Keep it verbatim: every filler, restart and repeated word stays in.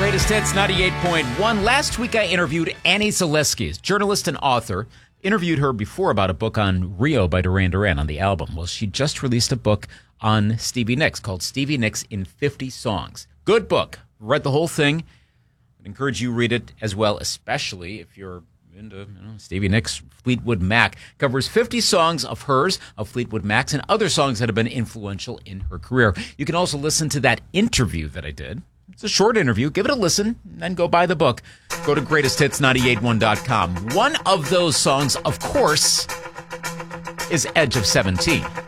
Greatest Hits ninety-eight point one. Last week I interviewed Annie Zaleski, journalist and author. Interviewed her before about a book on Rio by Duran Duran on the album. Well, she just released a book on Stevie Nicks called Stevie Nicks in fifty songs. Good book. Read the whole thing. I'd encourage you to read it as well, especially if you're into you know, Stevie Nicks. Fleetwood Mac covers fifty songs of hers, of Fleetwood Mac's, and other songs that have been influential in her career. You can also listen to that interview that I did. It's a short interview. Give it a listen, and then go buy the book. Go to greatest hits nine eight one dot com. One of those songs, of course, is Edge of seventeen.